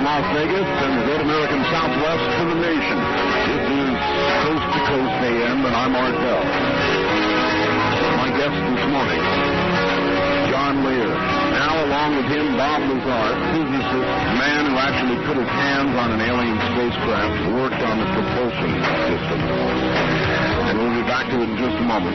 Las Vegas and the Great American Southwest to the nation. This is Coast to Coast AM, and I'm Art Bell. My guest this morning, John Lear. Now along with him, Bob Lazar, physicist, man who actually put his hands on an alien spacecraft, worked on the propulsion system. And we'll be back to it in just a moment.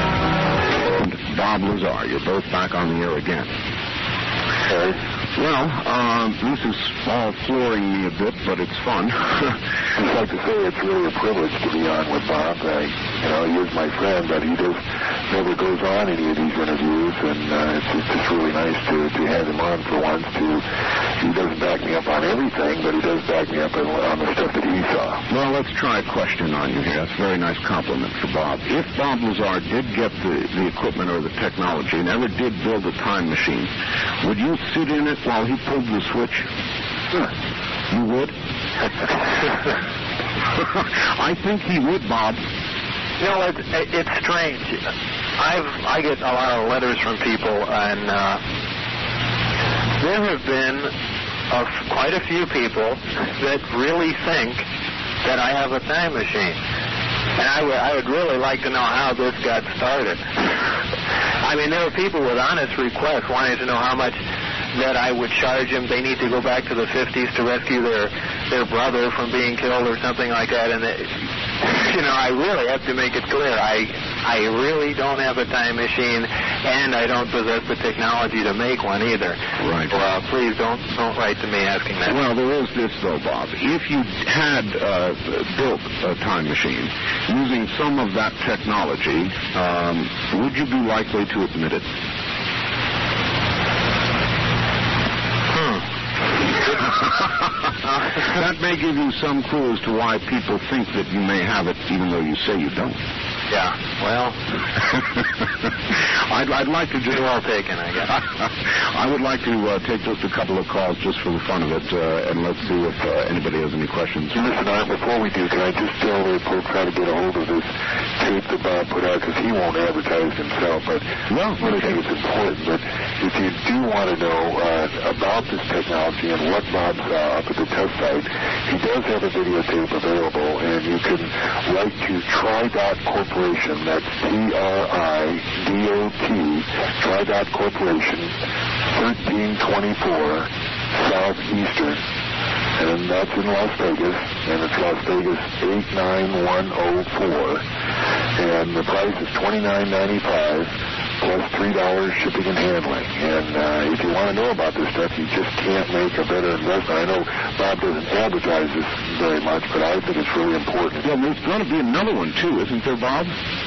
Bob Lazar, you're both back on the air again. Okay. Well, this is all flooring me a bit, but it's fun. I'd like to say it's really a privilege to be on with Bob. He is my friend, but he just never goes on any of these interviews, and it's just really nice to have him on for once. He doesn't back me up on everything, but he does back me up on the stuff that he saw. Well, let's try a question on you here. That's a very nice compliment for Bob. If Bob Lazar did get the equipment or the technology and ever did build a time machine, would you sit in it while he pulled the switch? You would? I think he would, Bob. You know, it's strange. I get a lot of letters from people, and there have been quite a few people that really think that I have a time machine. And I would really like to know how this got started. I mean, there are people with honest requests wanting to know how much that I would charge them. They need to go back to the 50s to rescue their brother from being killed or something like that. And, I really have to make it clear. I really don't have a time machine, and I don't possess the technology to make one either. Right. Well, please don't write to me asking that. Well, there is this, though, Bob. If you had built a time machine using some of that technology, would you be likely to admit it? That may give you some clue as to why people think that you may have it, even though you say you don't. Yeah, well, I'd like to just... You're all taken, I guess. I would like to take just a couple of calls just for the fun of it, and let's see if anybody has any questions. Listen, before we do, can I just tell the folks how to get a hold of this tape that Bob put out, because he won't advertise himself, but I think it's important. But if you do want to know about this technology and what Bob saw up at the test site, he does have a videotape available, and you can write to Tri-Dot Corporation. That's TRIDOT, Tri-Dot Corporation, 1324 Southeastern, and that's in Las Vegas, and it's Las Vegas 89104, and the price is $29.95 plus $3 shipping and handling. And if you want to know about this stuff, you just can't make a better investment. I know Bob doesn't advertise this very much, but I think it's really important. Well, there's going to be another one, too, isn't there, Bob?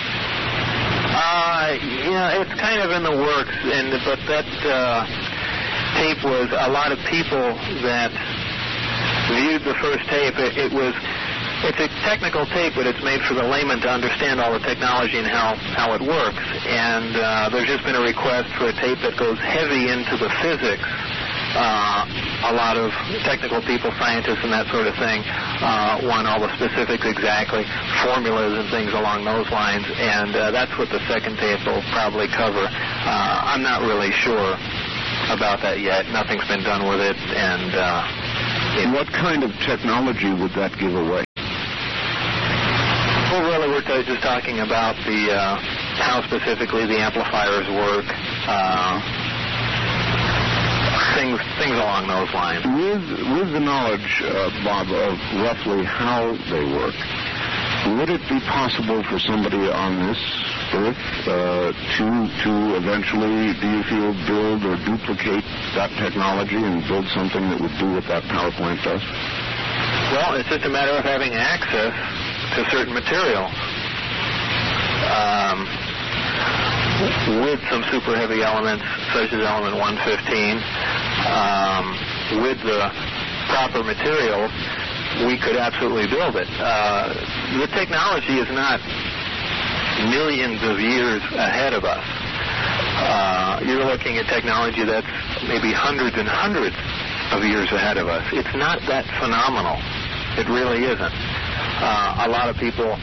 It's kind of in the works, but that tape was a lot of people that viewed the first tape. It's a technical tape, but it's made for the layman to understand all the technology and how it works. And there's just been a request for a tape that goes heavy into the physics. A lot of technical people, scientists and that sort of thing, want all the specifics exactly, formulas and things along those lines. And that's what the second tape will probably cover. I'm not really sure about that yet. Nothing's been done with it. And what kind of technology would that give away? Well, really, we're just talking about how specifically the amplifiers work, things along those lines. With the knowledge, Bob, of roughly how they work, would it be possible for somebody on this Earth to eventually, do you feel, build or duplicate that technology and build something that would do what that power plant does? Well, it's just a matter of having access to certain material. With some super heavy elements, such as element 115, with the proper materials, we could absolutely build it. The technology is not millions of years ahead of us. You're looking at technology that's maybe hundreds and hundreds of years ahead of us. It's not that phenomenal. It really isn't. A lot of people,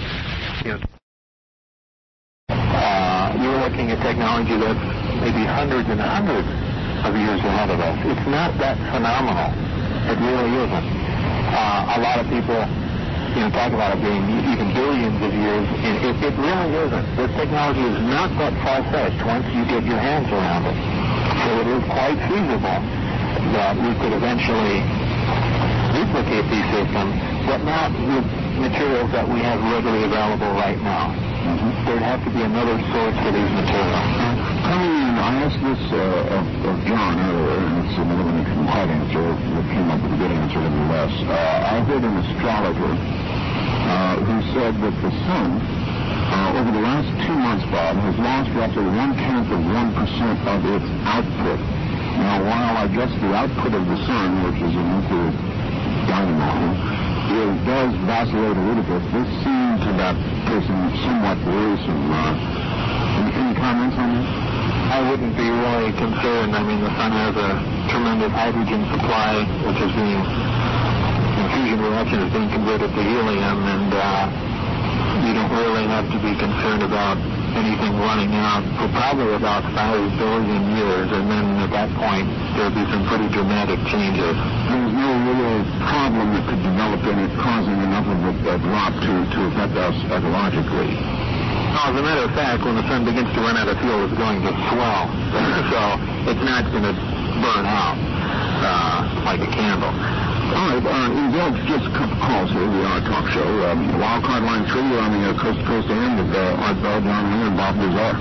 you're looking at technology that's maybe hundreds and hundreds of years ahead of us. It's not that phenomenal. It really isn't. A lot of people, talk about it being even billions of years, and it really isn't. This technology is not that far-fetched once you get your hands around it. So it is quite feasible that we could eventually duplicate these systems, but not with materials that we have readily available right now. There'd have to be another source for these materials. Coming in, I asked this of John earlier, and it's a bit of an incomplete answer. It came up with a good answer nevertheless. I heard an astrologer who said that the sun, over the last 2 months, Bob, has lost roughly 1/10 of 1% of its output. Now, while I guess the output of the sun, which is a nuclear dynamo, does vacillate a little bit, this seemed to that person somewhat worrisome. Any comments on this? I wouldn't be really concerned. I mean, the sun has a tremendous hydrogen supply, which is being, in fusion reaction, is being converted to helium, and you don't really have to be concerned about anything running out for probably about 5 billion years, and then at that point there'll be some pretty dramatic changes. There's no real problem that could develop in it causing enough of a drop to affect us ecologically. As a matter of fact, when the sun begins to run out of fuel, it's going to swell. So it's not going to burn out like a candle. All right, indulge just a couple calls here. We are a talk show. Wildcard Line 3, you're on the Coast to Coast AM with Art Bell, John Lee, and Bob Lazar.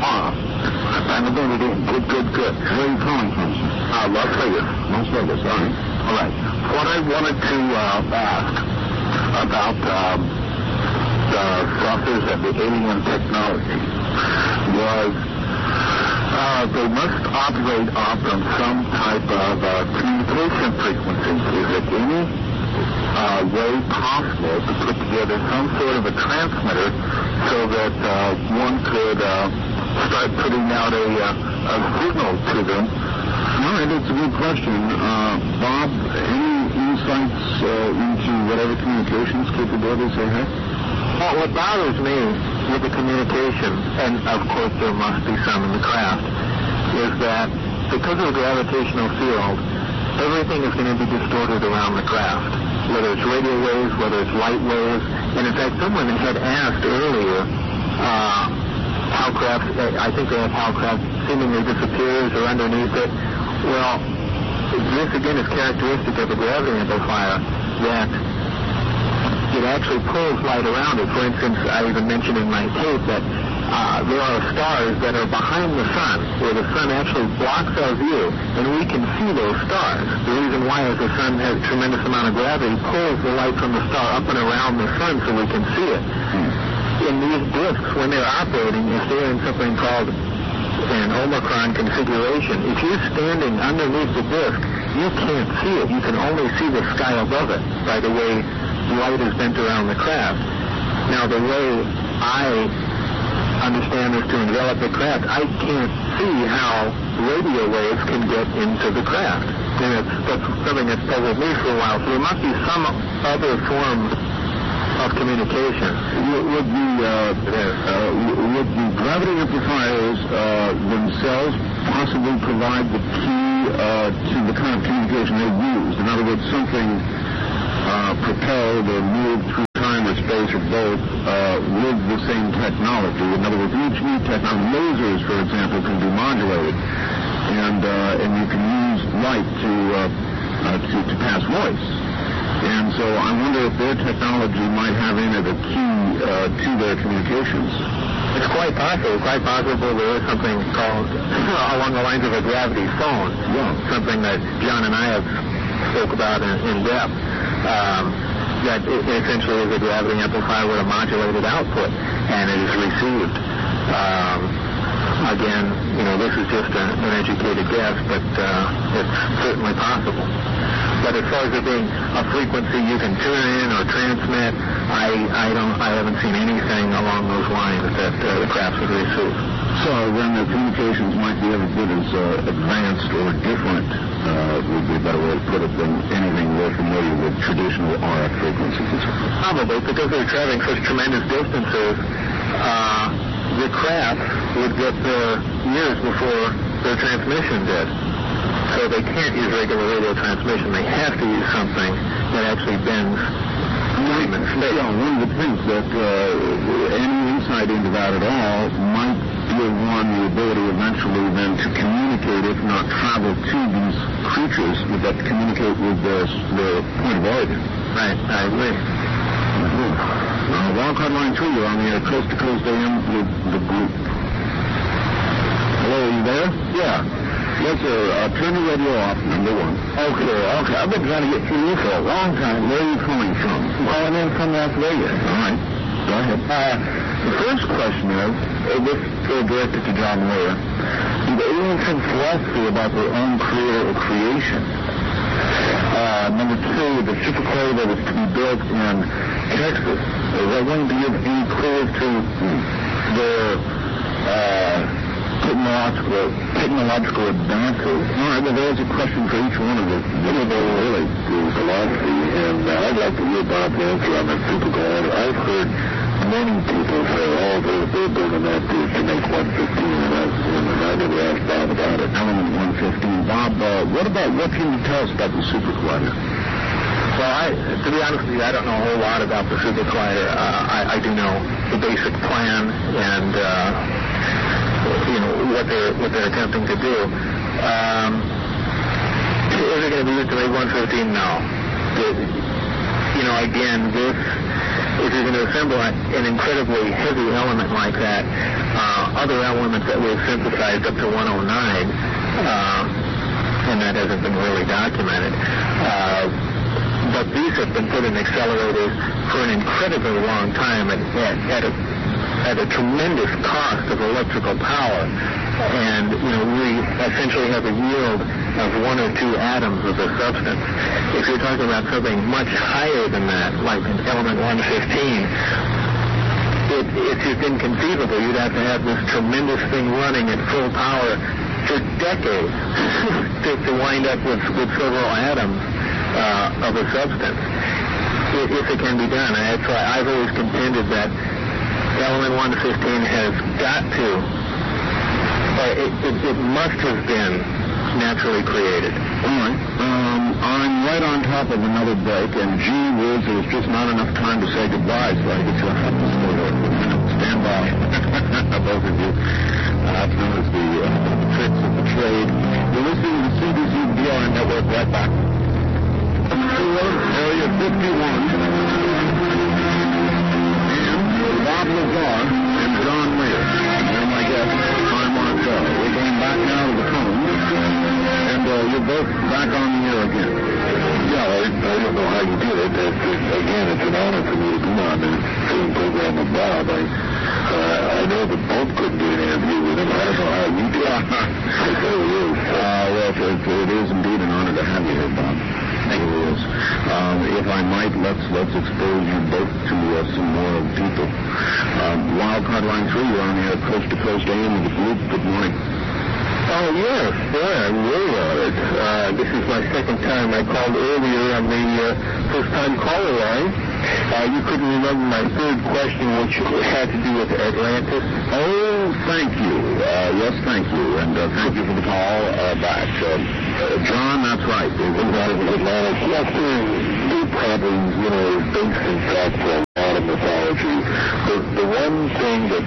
I'm going to do good. Where are you calling from, sir? Las Vegas. Las Vegas, all right. All right. What I wanted to ask about the saucers and the alien technology was they must operate off of some type of communication frequency. Is it any way possible to put together some sort of a transmitter so that one could start putting out a signal to them? All right, it's a good question. Bob, any insights into whatever communications capabilities they have? Well, what bothers me with the communication, and of course there must be some in the craft, is that because of the gravitational field, everything is going to be distorted around the craft, whether it's radio waves, whether it's light waves. And in fact, someone had asked earlier how craft, I think they have how craft seemingly disappears or underneath it. Well, this again is characteristic of the gravity amplifier, that it actually pulls light around it. For instance, I even mentioned in my tape that there are stars that are behind the sun, where the sun actually blocks our view, and we can see those stars. The reason why is the sun has a tremendous amount of gravity, pulls the light from the star up and around the sun so we can see it. In these disks, when they're operating, if they're in something called an Omicron configuration, if you're standing underneath the disk, you can't see it. You can only see the sky above it by the way light is bent around the craft. Now, the way I understand this to envelop the craft, I can't see how radio waves can get into the craft. And that's something that's puzzled me for a while. So there must be some other form of communication. Would the gravity amplifiers themselves possibly provide the key to the kind of communication they use? In other words, something propelled or moved through time or space or both with the same technology. In other words, each new technology, lasers, for example, can be modulated, and you can use light to pass voice. And so I wonder if their technology might have in it a key to their communications. It's quite possible. Quite possible there is something called along the lines of a gravity phone. Yeah. Something that John and I have spoke about in depth. That it essentially is a gravity amplifier with a modulated output, and it is received. Again, this is just an educated guess, but it's certainly possible. But as far as it being a frequency you can tune in or transmit, I haven't seen anything along those lines that the craft would receive. So then the communications might be every bit as advanced or different, would be a better way to put it, than anything we're familiar with traditional RF frequencies. Probably, because they're traveling such tremendous distances, the craft would get there years before their transmission did. So they can't use regular radio transmission. They have to use something that actually bends time and space. Yeah, one would think that any insight into that at all might give one the ability eventually then to communicate, if not travel to these creatures, but communicate with the point of origin. Right, I agree. Wildcard Line 2, you're on the air, Coast to Coast AM with the group. Hello, are you there? Yeah. Yes, sir. Turn the radio off, number one. Okay. I've been trying to get through you for a long time. Where are you calling from? I'm calling in from Las Vegas. All right. Go ahead. The first question is, this is directed to John Lear. Do the aliens have philosophy about their own creator or creation? Number two, the supercluster that is to be built in Texas, is that going to give any clue to their technological advances? All right, well, there's a question for each one of us. Really, to philosophy, and I'd like to hear Bob's answer on the supercollider. I've heard many people say, they're building that to make 115, and I never asked Bob about it. Element 115. Bob, what can you tell us about the super collider? Well, to be honest with you, I don't know a whole lot about the super collider. I do know the basic plan and what they're attempting to do. Is it going to be used to make 115? No. Again, this, if you're going to assemble an incredibly heavy element like that, other elements that we've synthesized up to 109, and that hasn't been really documented. But these have been put in accelerators for an incredibly long time at a tremendous cost of electrical power. And, we essentially have a yield of 1 or 2 atoms of the substance. If you're talking about something much higher than that, like an element 115, it's just inconceivable. You'd have to have this tremendous thing running at full power for decades to wind up with several atoms of a substance, if it can be done. And that's why I've always contended that element 115 has got to, it must have been naturally created. All right. I'm right on top of another break, and gee whiz, there's just not enough time to say goodbye, so I get to have to stand by. Both of you. That's known as the tricks of the trade. You're listening to the CBC BRN Network. Right back. Area 51. And Bob Lazar and John Lear. They're my guests. I'm Mark Bell. We're going back now to the phones. And you're both back on the air again. Yeah, I don't know how you did it. Again, it's an honor for me to be on the same program with Bob. I know that both couldn't do an interview with him. I don't know how you did it. It really is. Well, it is indeed an honor to have you here, Bob. It is. If I might, let's expose you both to some more people. Wildcard Line 3, you're on the air, Coast to Coast AM with the group. Good morning. Oh, yes. Boy, I'm really honored. This is my second time. I called earlier on the first-time caller line. You couldn't remember my third question, which had to do with Atlantis. Oh, thank you. Yes, thank you. And thank you for the call back. John, that's right. Atlantis, yes, they probably, based in fact for a lot of mythology. The one thing that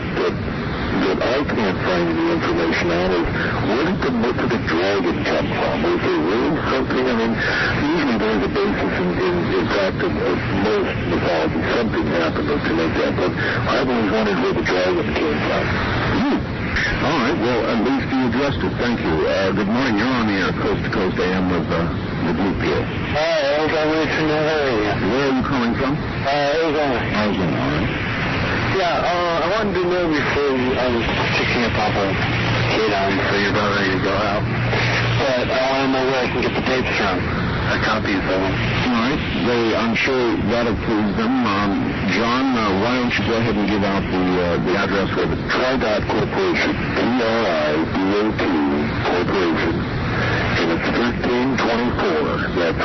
I can't find any information on is where did the myth of the dragon come from? Was there really something? I mean, usually there's a basis in fact of most mythology. Something happened to make that, but I've always wondered where the dragon came from. All right, well, at least you addressed it. Thank you. Good morning. You're on the air, Coast to Coast AM with the group here. Hi, Arizona. Where are you calling from? Arizona. Arizona, all right. Yeah, I wanted to know before I was picking up off a kid on, so you're about ready to go out. But I want to know where I can get the tapes from. Copies of them. All right. I'm sure that'll please them. John, why don't you go ahead and give out the address for the Tri-Dot Corporation, TRIDOT Corporation, and it's 1324. That's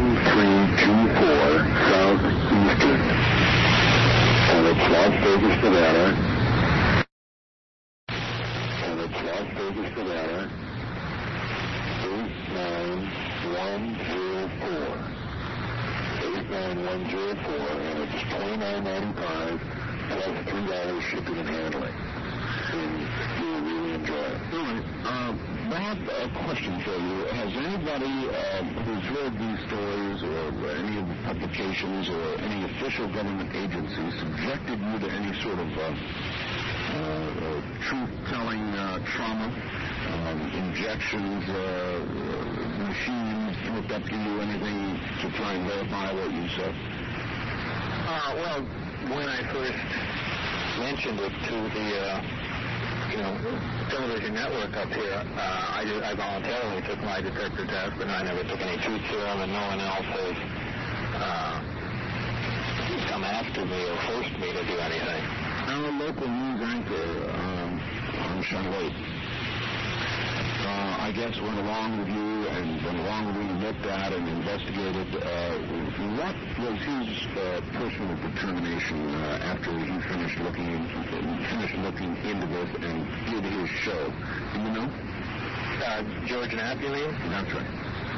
1324 South Eastern. And it's Las Vegas, Nevada. 29104, and it's $29.95 plus $3 shipping and handling. And you'll really enjoy it. All right. Bob, a question for you. Has anybody who's heard these stories or any of the publications or any official government agency subjected you to any sort of truth-telling trauma, injections, machines hooked up to you, anything to try and verify what you said? Well, when I first mentioned it to the television network up here, I voluntarily took my detector test, but I never took any truth serum, and no one else has come after me or forced me to do anything. Our local news anchor, Sean Wade, I guess went along with you and looked at and investigated. What was his personal determination after he finished looking into this and did his show? Do you know? George Knapp, you mean? That's right.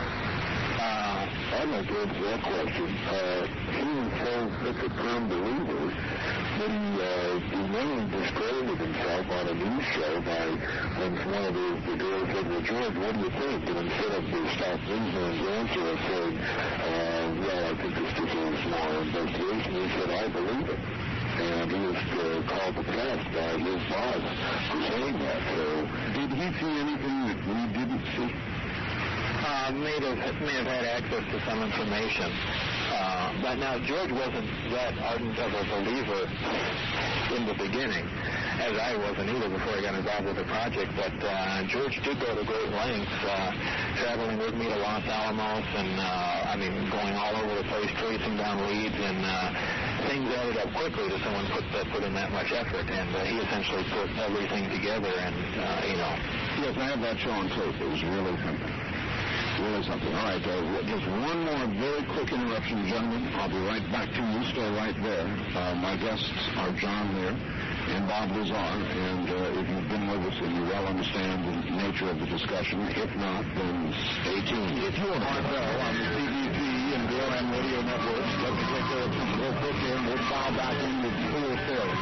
I'd like to answer that question. He was such a firm believer that he really discredited himself on a news show by when one of the girls said, well, George, what do you think? And instead of the Stock Newsman's answer said, well, I think this deserves more investigation, he said, I believe it. And he was called to task by his boss for saying that. So, did he see anything that we didn't see? May have had access to some information. But now, George wasn't that ardent of a believer in the beginning, as I wasn't either before I got involved with the project. But George did go to great lengths, traveling with me to Los Alamos and, going all over the place, tracing down leads, and things added up quickly to someone put in that much effort. And he essentially put everything together and, Yes, I have that show on tape. It was really something. Really something. All right, just one more very quick interruption, gentlemen. I'll be right back to you. Stay right there. My guests are John Lear and Bob Lazar, and if you've been with us and you well understand the nature of the discussion, if not, then stay tuned. If you are Art Bell on the CBP and BLM radio networks, let me take care of some real quick here, and we'll file back in with full sales.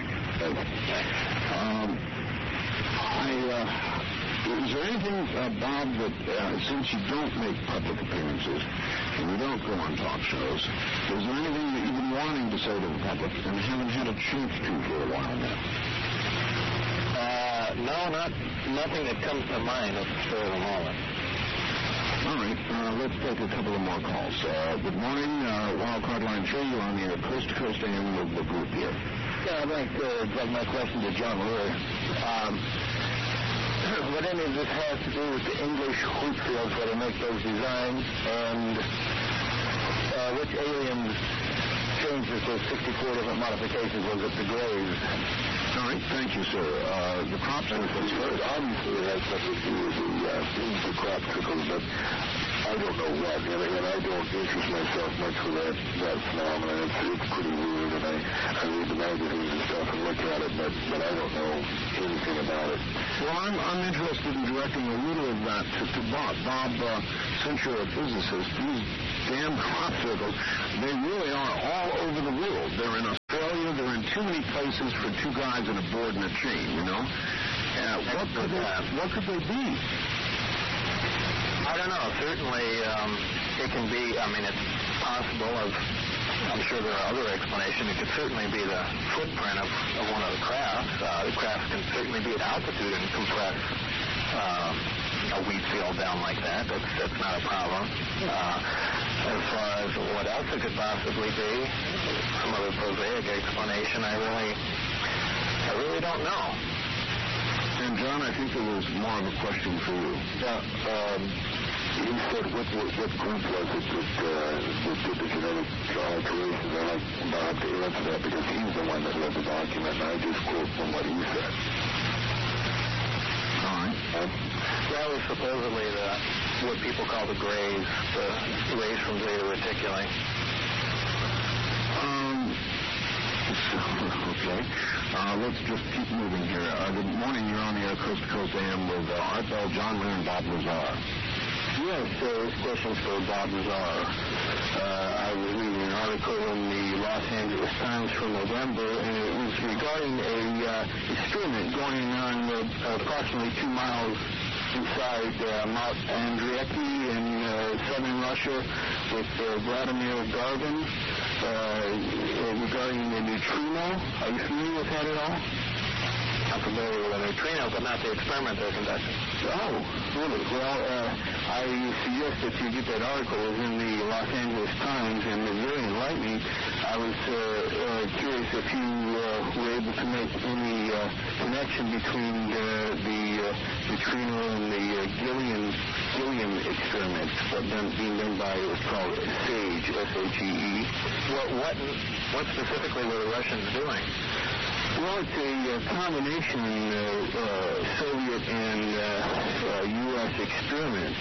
Is there anything, Bob, that since you don't make public appearances and you don't go on talk shows, is there anything that you've been wanting to say to the public and haven't had a chance to for a while now? No, nothing that comes to mind at the moment. All right, let's take a couple of more calls. Good morning, Wildcard Line 3, you're on the air, Coast to Coast AM with the group here. Yeah, I'd like to direct my question to John Lear. What any of this has to do with the English wheat fields where they make those designs, and which aliens changed those 64 different modifications? Was it the Grays? All right, thank you, sir. The crop circles first. Obviously, it has something to do with the crop circles, but I don't know what, and I don't interest myself much with that phenomenon. It's pretty weird, and I read the magazines and stuff and look at it, but I don't know anything about it. Well, I'm interested in directing a little of that to Bob. Bob, since you're a physicist, these damn crop circles, they really are all over the world. They're in Australia. They're in too many places for two guys in a board and a chain, you know? What could they be? I don't know. Certainly, it can be, it's possible I'm sure there are other explanations. It could certainly be the footprint of one of the crafts. The craft can certainly be at altitude and compress a wheat field down like that. That's not a problem. As far as what else it could possibly be, some other prosaic explanation, I really don't know. And John, I think there was more of a question for you. You said what group was it that did the genetic alterations? I'd like Bob to answer that because he's the one that read the document, and I just quote from what he said. All right. That was supposedly what people call the Grays, the rays from Zeta Reticuli. Okay. Let's just keep moving here. Good morning. You're on the air, Coast to Coast AM with Art Bell, John Lear, and Bob Lazar. Yes, this question's for Bob Lazar. I was reading an article in the Los Angeles Times from November, and it was regarding a experiment going on approximately 2 miles inside Mount Andreyki in southern Russia with Vladimir Garvin regarding the neutrino. Are you familiar with that at all? I'm familiar with the neutrino, but not the experiment they're conducting. Oh, really? Well, I suggest that you get that article. It was in the Los Angeles Times, and it's very enlightening. I was curious if you were able to make any connection between the neutrino and the Gilliam experiment, being done by what's called SAGE, S-A-G-E. What specifically were the Russians doing? Well, it's a combination Soviet and U.S. experiment.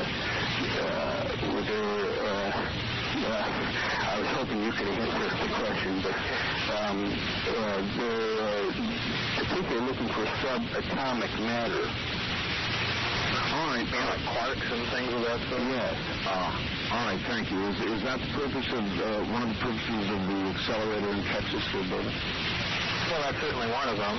I was hoping you could answer the question, but I think they're looking for subatomic matter. All right, like quarks and things of that sort? Yes. All right, thank you. Is that the purpose of one of the purposes of the accelerator in Texas for building? Well, that's certainly one of them.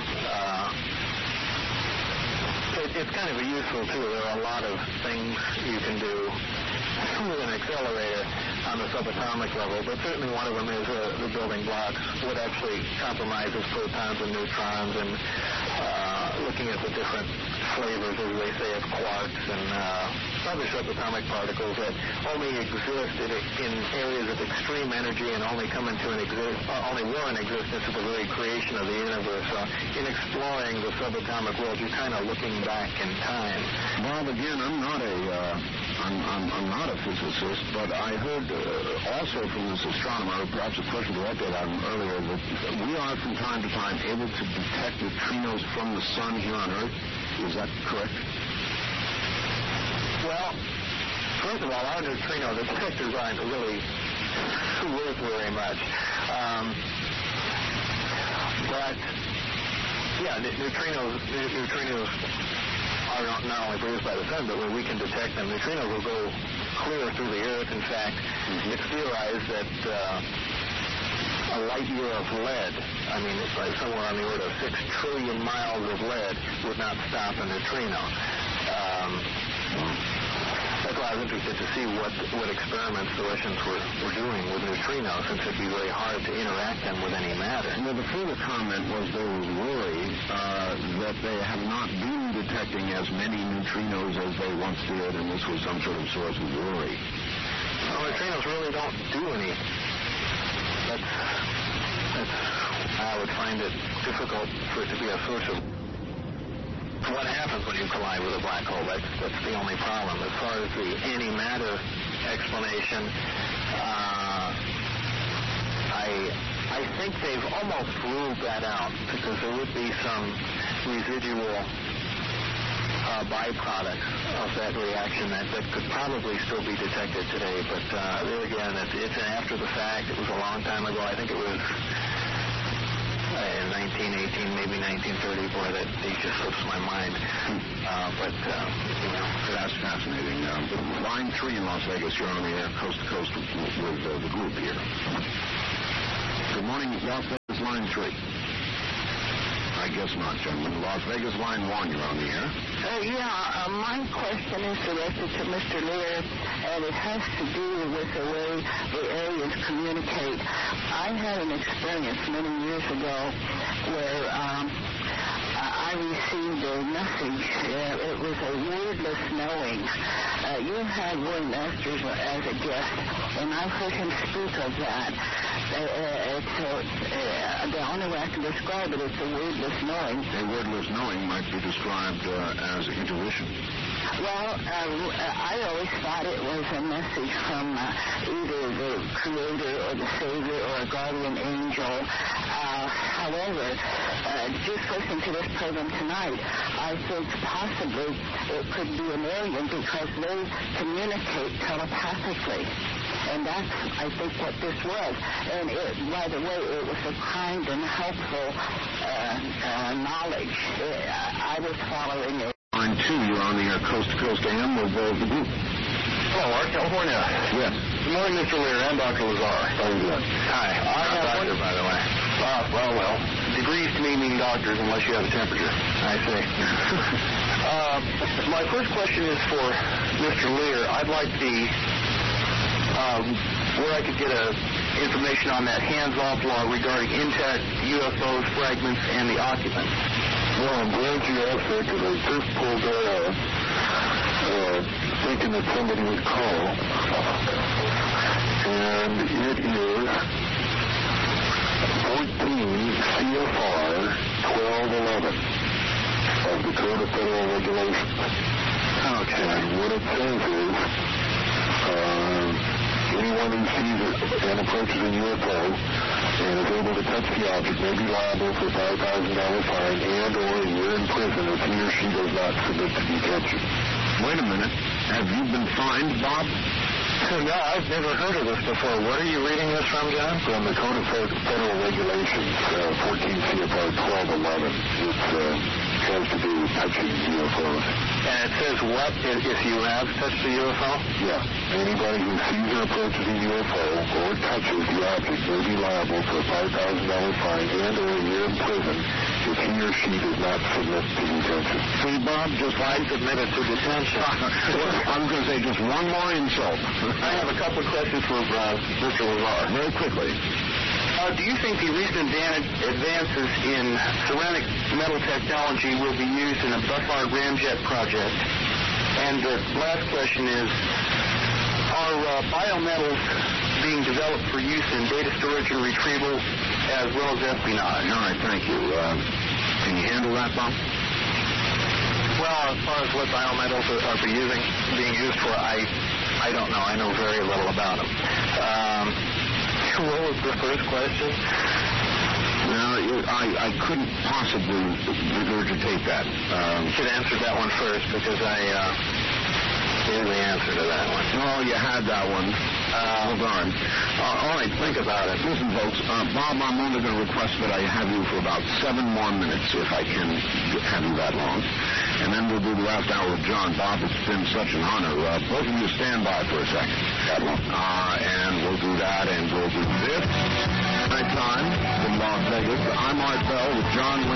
It's kind of a useful tool. There are a lot of things you can do with an accelerator on the subatomic level, but certainly one of them is the building blocks, what actually compromises protons and neutrons, and looking at the different flavors, as they say, of quarks and other subatomic particles that only exist in areas of extreme energy and only come into only were in existence at the very creation of the universe. So in exploring the subatomic world, you're kind of looking back in time. Bob, again, I'm not a physicist, but I heard also from this astronomer, perhaps a person who updated on earlier, that we are from time to time able to detect neutrinos from the sun here on Earth. Is that correct? Well, first of all, our neutrino detectors aren't really worth very much. But, yeah, neutrinos are not only produced by the sun, but when we can detect them, neutrinos will go clear through the Earth. In fact, it's theorized that a light year of lead, it's like somewhere on the order of 6 trillion miles of lead, would not stop a neutrino. That's why I was interested to see what experiments the Russians were doing with neutrinos, since it'd be very hard to interact them with any matter. Well, the further comment was there was worry that they have not been detecting as many neutrinos as they once did, and this was some sort of source of worry. Well, neutrinos really don't do anything. I would find it difficult for it to be a source of what happens when you collide with a black hole. That's the only problem. As far as the antimatter explanation, I think they've almost ruled that out, because there would be some residual byproducts of that reaction that could probably still be detected today. But there again, it's after the fact. It was a long time ago. I think it was in 1918, maybe 1930, boy, that it just slips my mind. That's fascinating. Line 3 in Las Vegas, you're on the air, coast to coast with the group here. Good morning, Las Vegas, line 3. I guess not, gentlemen. Las Vegas, line 1, you're on the air. My question is directed to Mr. Lear, and it has to do with the way the aliens communicate. I had an experience many years ago where I received a message. It was a wordless knowing. You had William Masters as a guest, and I heard him speak of that. The only way I can describe it is a wordless knowing. A wordless knowing might be described as intuition. Well, I always thought it was a message from either the Creator or the Savior or a guardian angel. However, just listening to this program tonight, I think possibly it could be an alien because they communicate telepathically. And that's, I think, what this was. And by the way, it was a kind and helpful knowledge. I was following it. Line 2, you're on the air, coast to coast AM with the group. Hello, Art, California. Yes. Good morning, Mr. Lear and Dr. Lazar. How are you doing? Hi. I'm a doctor, by the way. Well. Degrees to me mean doctors unless you have a temperature. I see. My first question is for Mr. Lear. I'd like where I could get information on that hands-off law regarding intact UFOs, fragments, and the occupants. Well, I'm glad you asked that because I just pulled that out, thinking that somebody would call. And it is 14 CFR 1211 of the Code of Federal Regulations. Okay. And what it says is, anyone who sees and approaches a UFO and is able to touch the object may be liable for a $5,000 fine and or a year in prison if he or she does not submit to detention. Wait a minute. Have you been fined, Bob? No, I've never heard of this before. What are you reading this from, John? From the Code of Federal Regulations, 14 CFR 1211. It has to do with touching UFOs. And it says what if you have touched the UFO? Yeah. Anybody who sees or approaches a UFO or touches the object may be liable for a $5,000 fine and or a year in prison if he or she does not submit to detention. See, Bob, just I submitted to detention. I'm going to say just one more insult. I have a couple of questions for Mr. Lazar. Very quickly. Do you think the recent advances in ceramic metal technology will be used in the Buckard Ramjet project? And the last question is, are biometals being developed for use in data storage and retrieval as well as espionage? All right, thank you. Can you handle that, Bob? Well, as far as what biometals are being used for, I don't know. I know very little about them. What was the first question? Well, I couldn't possibly regurgitate that. You should answer that one first because I knew the answer to that one. Oh, you had that one. Hold on. All right, think about it. Listen, folks, Bob, I'm only going to request that I have you for about 7 more minutes, if I can have you that long. And then we'll do the last hour with John. Bob, it's been such an honor. Both of you stand by for a second. And we'll do that, and we'll do this. Night time from Las Vegas. I'm Art Bell with John Lee.